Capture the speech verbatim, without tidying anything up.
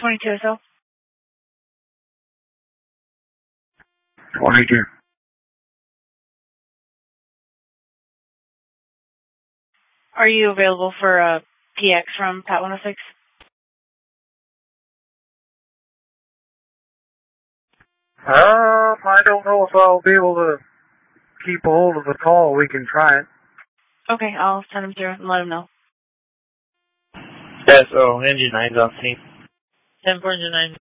twenty-two so. twenty-two. Are you available for a P X from Pat one oh six? Uh, I don't know if I'll be able to keep a hold of the call. We can try it. Okay, I'll send him through and let him know. S O, engine nine's off scene. ten four engine nine.